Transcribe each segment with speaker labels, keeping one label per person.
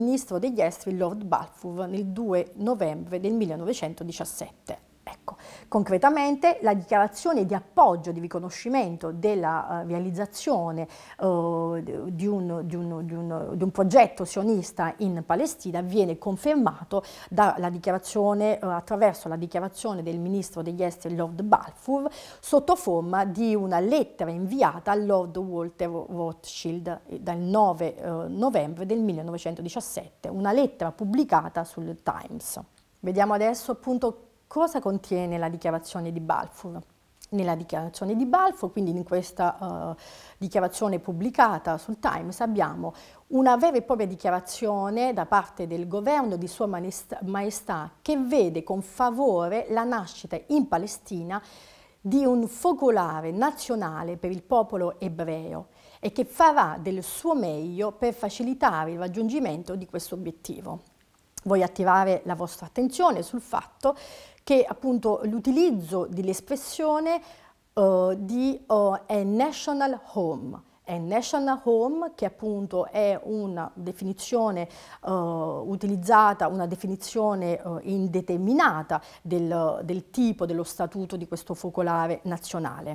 Speaker 1: ministro degli esteri Lord Balfour nel 2 novembre del 1917. Ecco, concretamente la dichiarazione di appoggio, di riconoscimento della realizzazione di un progetto sionista in Palestina viene confermato attraverso la dichiarazione del ministro degli esteri Lord Balfour sotto forma di una lettera inviata a Lord Walter Rothschild dal 9 novembre del 1917, una lettera pubblicata sul Times. Vediamo adesso appunto cosa contiene la dichiarazione di Balfour. Nella dichiarazione di Balfour, quindi in questa dichiarazione pubblicata sul Times, abbiamo una vera e propria dichiarazione da parte del governo di Sua Maestà che vede con favore la nascita in Palestina di un focolare nazionale per il popolo ebreo e che farà del suo meglio per facilitare il raggiungimento di questo obiettivo. Voglio attirare la vostra attenzione sul fatto che appunto l'utilizzo dell'espressione di a national home. A national home, che appunto è una definizione utilizzata, una definizione indeterminata del tipo, dello statuto di questo focolare nazionale.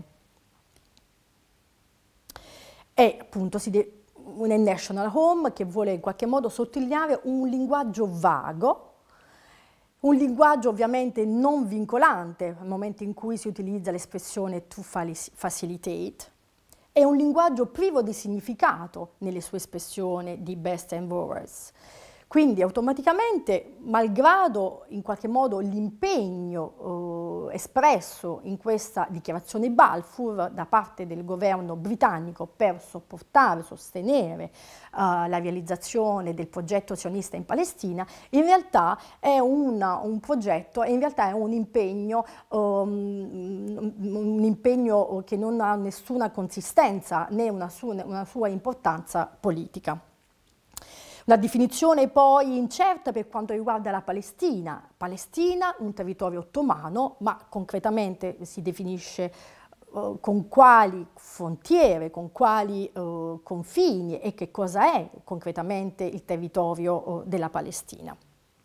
Speaker 1: E appunto una national home che vuole in qualche modo sottolineare un linguaggio vago, un linguaggio ovviamente non vincolante nel momento in cui si utilizza l'espressione to facilitate, è un linguaggio privo di significato nelle sue espressioni di best and worst. Quindi automaticamente, malgrado in qualche modo l'impegno espresso in questa dichiarazione Balfour da parte del governo britannico per sostenere la realizzazione del progetto sionista in Palestina, in realtà è un progetto, in realtà è un impegno che non ha nessuna consistenza né una sua importanza politica. La definizione poi incerta per quanto riguarda la Palestina. Palestina, un territorio ottomano, ma concretamente si definisce con quali frontiere, con quali confini e che cosa è concretamente il territorio della Palestina.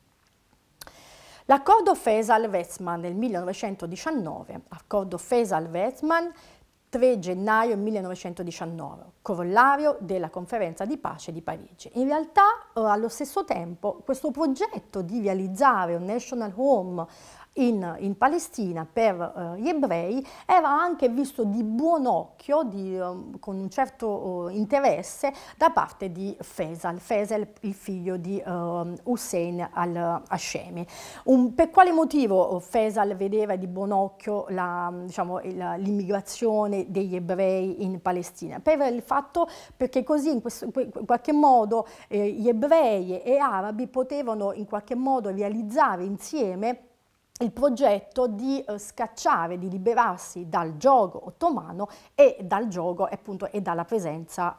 Speaker 1: L'accordo Faisal-Weizmann del 1919, accordo Faisal-Weizmann 3 gennaio 1919, corollario della conferenza di pace di Parigi. In realtà, allo stesso tempo, questo progetto di realizzare un national home in Palestina per gli ebrei era anche visto di buon occhio, con un certo interesse da parte di Faisal, il figlio di Hussein al-Hashemi. Per quale motivo Faisal vedeva di buon occhio l'immigrazione degli ebrei in Palestina? Per il fatto perché così in qualche modo gli ebrei e arabi potevano in qualche modo realizzare insieme il progetto di scacciare, di liberarsi dal giogo ottomano e dal giogo appunto e dalla presenza,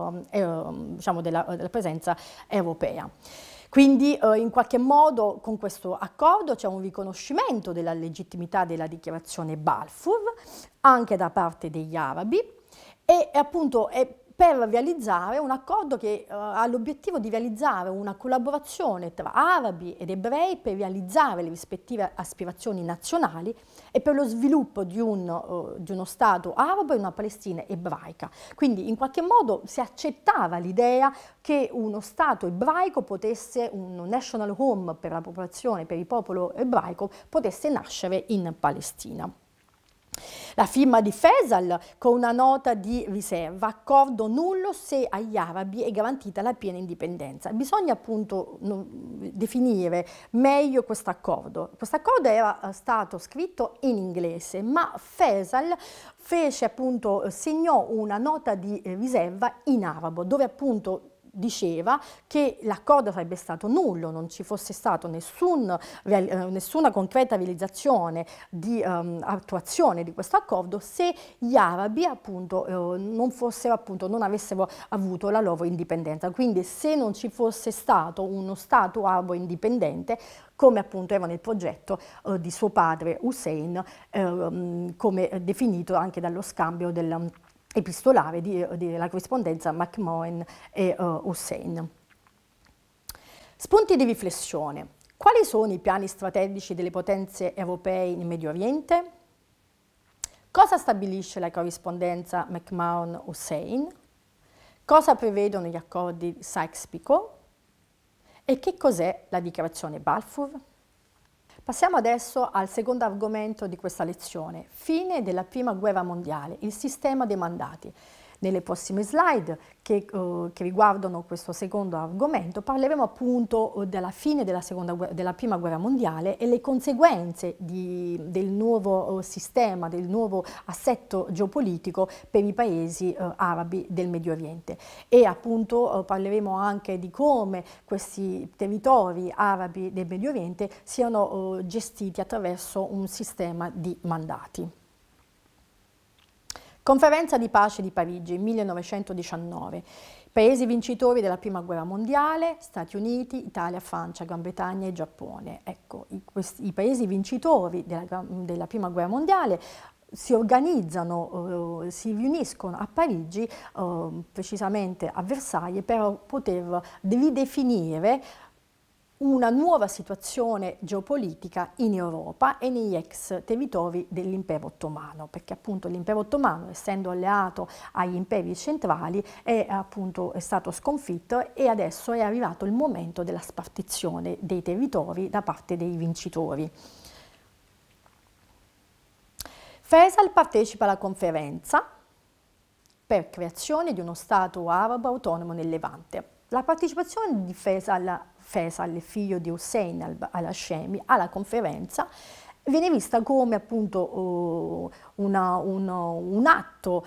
Speaker 1: della presenza europea. Quindi in qualche modo con questo accordo c'è un riconoscimento della legittimità della dichiarazione Balfour anche da parte degli arabi e appunto è per realizzare un accordo che ha l'obiettivo di realizzare una collaborazione tra arabi ed ebrei per realizzare le rispettive aspirazioni nazionali e per lo sviluppo di uno Stato arabo e una Palestina ebraica. Quindi in qualche modo si accettava l'idea che uno Stato ebraico potesse, un national home per la popolazione, per il popolo ebraico, potesse nascere in Palestina. La firma di Faisal con una nota di riserva, accordo nullo se agli arabi è garantita la piena indipendenza. Bisogna appunto definire meglio questo accordo. Questo accordo era stato scritto in inglese, ma Faisal segnò una nota di riserva in arabo, dove appunto diceva che l'accordo sarebbe stato nullo, non ci fosse stato nessuna concreta realizzazione di attuazione di questo accordo se gli arabi appunto non avessero avuto la loro indipendenza. Quindi se non ci fosse stato uno Stato arabo indipendente, come appunto era nel progetto di suo padre Hussein, come definito anche dallo scambio epistolare della corrispondenza McMahon e Hussein. Spunti di riflessione. Quali sono i piani strategici delle potenze europee in Medio Oriente? Cosa stabilisce la corrispondenza McMahon-Hussein? Cosa prevedono gli accordi Sykes-Picot? E che cos'è la dichiarazione Balfour? Passiamo adesso al secondo argomento di questa lezione, fine della Prima Guerra Mondiale, il sistema dei mandati. Nelle prossime slide che riguardano questo secondo argomento parleremo appunto della fine della Prima Guerra Mondiale e le conseguenze del nuovo sistema, del nuovo assetto geopolitico per i paesi arabi del Medio Oriente. E appunto parleremo anche di come questi territori arabi del Medio Oriente siano gestiti attraverso un sistema di mandati. Conferenza di pace di Parigi, 1919. Paesi vincitori della Prima Guerra Mondiale, Stati Uniti, Italia, Francia, Gran Bretagna e Giappone. Ecco, i paesi vincitori della Prima Guerra Mondiale si organizzano, si riuniscono a Parigi, precisamente a Versailles, per poter ridefinire una nuova situazione geopolitica in Europa e negli ex territori dell'impero ottomano, perché appunto l'impero ottomano, essendo alleato agli imperi centrali, è stato sconfitto e adesso è arrivato il momento della spartizione dei territori da parte dei vincitori. Faisal partecipa alla conferenza per creazione di uno Stato arabo autonomo nel Levante. La partecipazione di Faisal, il figlio di Hussein al-Hashemi, alla conferenza viene vista come appunto un atto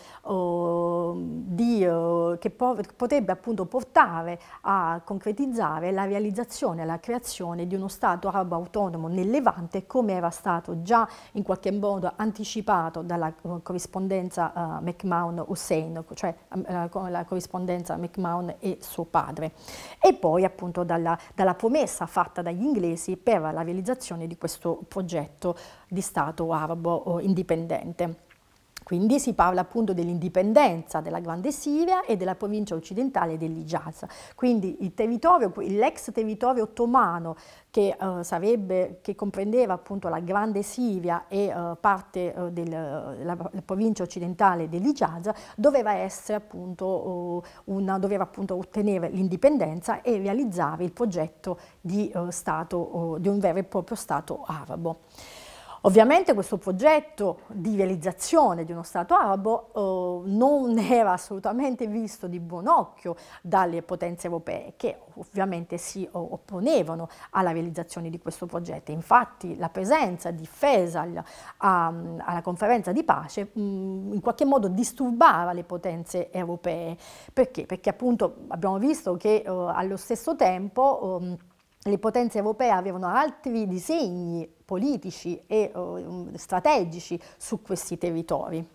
Speaker 1: che potrebbe appunto portare a concretizzare la realizzazione, la creazione di uno Stato arabo autonomo nel Levante, come era stato già in qualche modo anticipato dalla corrispondenza McMahon-Hussein, cioè la corrispondenza McMahon e suo padre, e poi appunto dalla promessa fatta dagli inglesi per la realizzazione di questo progetto di Stato arabo indipendente. Quindi si parla appunto dell'indipendenza della Grande Siria e della provincia occidentale dell'Hijaz. Quindi l'ex territorio ottomano che comprendeva appunto la Grande Siria e parte della provincia occidentale dell'Hijaz, doveva ottenere l'indipendenza e realizzare il progetto di un vero e proprio Stato arabo. Ovviamente questo progetto di realizzazione di uno Stato arabo non era assolutamente visto di buon occhio dalle potenze europee, che ovviamente si opponevano alla realizzazione di questo progetto. Infatti la presenza di Faisal alla conferenza di pace in qualche modo disturbava le potenze europee. Perché? Perché appunto abbiamo visto che allo stesso tempo le potenze europee avevano altri disegni politici e strategici su questi territori.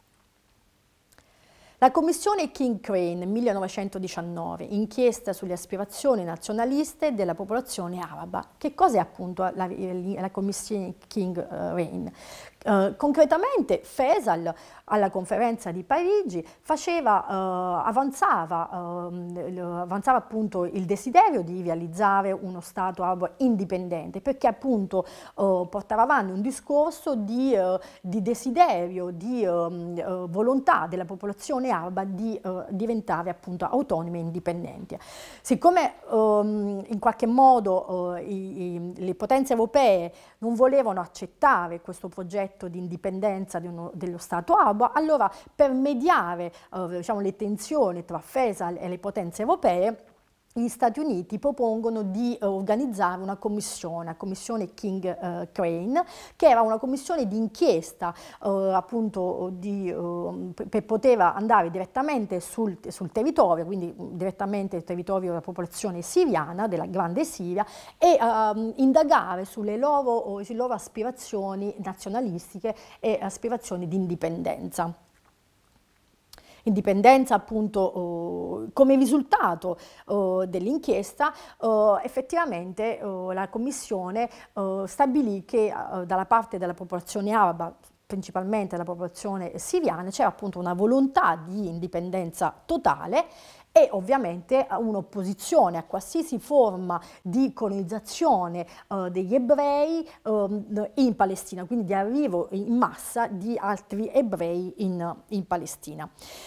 Speaker 1: La commissione King-Crane 1919, inchiesta sulle aspirazioni nazionaliste della popolazione araba. Che cos'è appunto la commissione King-Crane? Concretamente Faisal alla conferenza di Parigi avanzava appunto il desiderio di realizzare uno Stato arabo indipendente, perché appunto portava avanti un discorso di desiderio, di volontà della popolazione araba di diventare appunto autonome e indipendenti. Siccome in qualche modo le potenze europee non volevano accettare questo progetto di indipendenza dello Stato arabo, allora per mediare le tensioni tra Faisal e le potenze europee, gli Stati Uniti propongono di organizzare una commissione King-Crane, che era una commissione di inchiesta appunto per poter andare direttamente sul territorio, quindi direttamente il territorio della popolazione siriana, della Grande Siria, e indagare sulle loro aspirazioni nazionalistiche e aspirazioni di indipendenza. Indipendenza appunto come risultato dell'inchiesta, effettivamente la Commissione stabilì che dalla parte della popolazione araba, principalmente della popolazione siriana, c'era appunto una volontà di indipendenza totale e ovviamente un'opposizione a qualsiasi forma di colonizzazione degli ebrei in Palestina, quindi di arrivo in massa di altri ebrei in Palestina.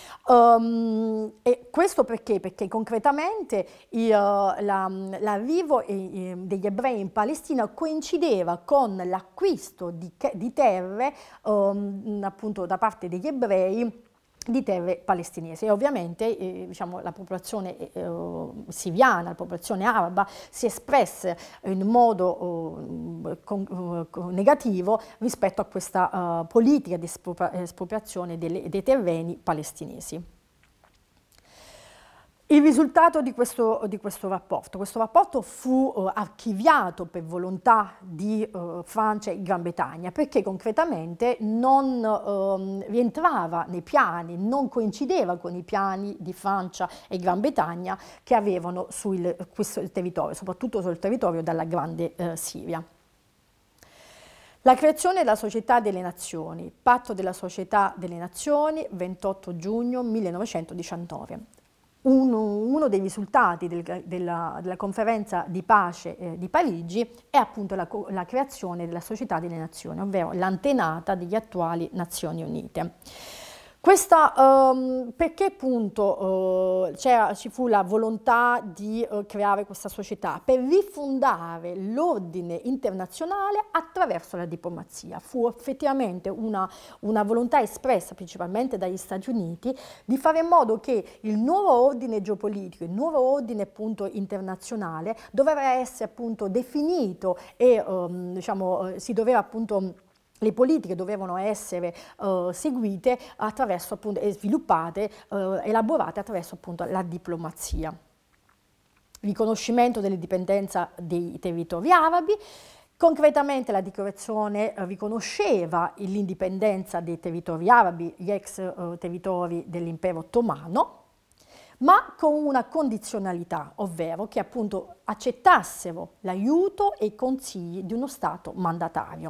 Speaker 1: E questo perché? Perché concretamente l'arrivo degli ebrei in Palestina coincideva con l'acquisto di terre appunto da parte degli ebrei, di terre palestinesi, e ovviamente diciamo, la popolazione siriana, la popolazione araba si espresse in modo negativo rispetto a questa politica di espropriazione dei terreni palestinesi. Il risultato di questo rapporto fu archiviato per volontà di Francia e Gran Bretagna, perché concretamente non rientrava nei piani, non coincideva con i piani di Francia e Gran Bretagna che avevano su questo territorio, soprattutto sul territorio della Grande Siria. La creazione della Società delle Nazioni, Patto della Società delle Nazioni, 28 giugno 1919. Uno dei risultati della conferenza di pace di Parigi è appunto la creazione della Società delle Nazioni, ovvero l'antenata degli attuali Nazioni Unite. Perché appunto ci fu la volontà di creare questa società? Per rifondare l'ordine internazionale attraverso la diplomazia. Fu effettivamente una volontà espressa principalmente dagli Stati Uniti di fare in modo che il nuovo ordine geopolitico, il nuovo ordine appunto internazionale doveva essere appunto definito e diciamo, si doveva appunto le politiche dovevano essere seguite attraverso appunto, e sviluppate, elaborate attraverso appunto la diplomazia. Riconoscimento dell'indipendenza dei territori arabi. Concretamente la dichiarazione riconosceva l'indipendenza dei territori arabi, gli ex territori dell'impero ottomano, ma con una condizionalità, ovvero che appunto accettassero l'aiuto e i consigli di uno Stato mandatario.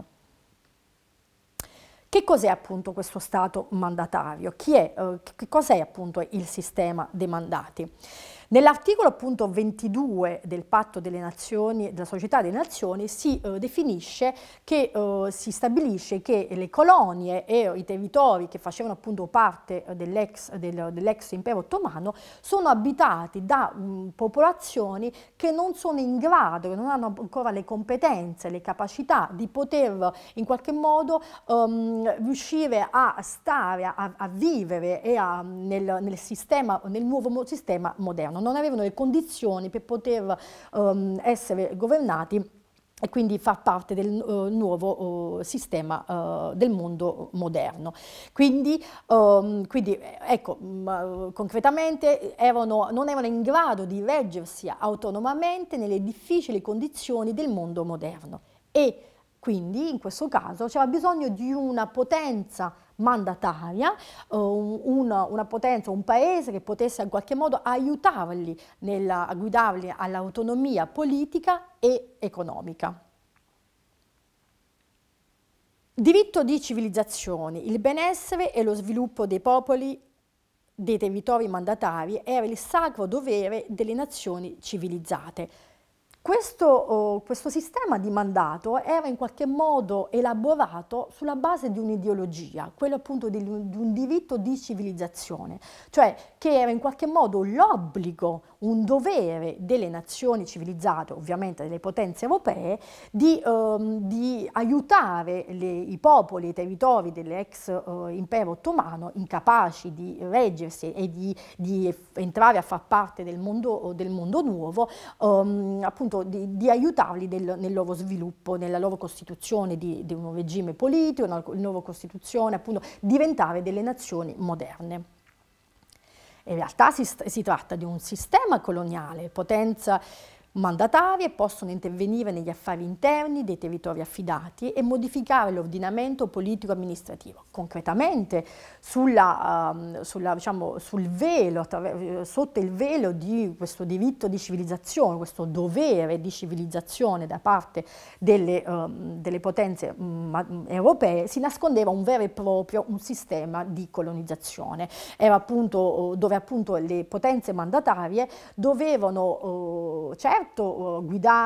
Speaker 1: Che cos'è appunto questo Stato mandatario? Che cos'è appunto il sistema dei mandati? Nell'articolo appunto 22 del Patto delle Nazioni, della Società delle Nazioni, si definisce che si stabilisce che le colonie e i territori che facevano appunto parte dell'ex impero ottomano sono abitati da popolazioni che non sono in grado, che non hanno ancora le competenze, le capacità di poter in qualche modo riuscire a stare, a vivere nel nuovo sistema moderno. Non avevano le condizioni per poter essere governati e quindi far parte del nuovo sistema del mondo moderno. Quindi ecco, concretamente non erano in grado di reggersi autonomamente nelle difficili condizioni del mondo moderno e quindi in questo caso c'era bisogno di una potenza mandataria, una potenza, un paese che potesse in qualche modo aiutarli a guidarli all'autonomia politica e economica. Diritto di civilizzazione, il benessere e lo sviluppo dei popoli dei territori mandatari era il sacro dovere delle nazioni civilizzate. Questo sistema di mandato era in qualche modo elaborato sulla base di un'ideologia, quello appunto di un diritto di civilizzazione, cioè che era in qualche modo l'obbligo, un dovere delle nazioni civilizzate, ovviamente delle potenze europee, di aiutare i popoli, i territori dell'ex impero ottomano incapaci di reggersi e di entrare a far parte del mondo nuovo, appunto di aiutarli nel loro sviluppo, nella loro costituzione di un regime politico, una nuova costituzione, appunto diventare delle nazioni moderne. In realtà si tratta di un sistema coloniale, potenza mandatarie possono intervenire negli affari interni dei territori affidati e modificare l'ordinamento politico-amministrativo. Concretamente, diciamo, sul velo, sotto il velo di questo diritto di civilizzazione, questo dovere di civilizzazione da parte delle potenze europee, si nascondeva un vero e proprio un sistema di colonizzazione. Era appunto dove appunto le potenze mandatarie dovevano certo guidare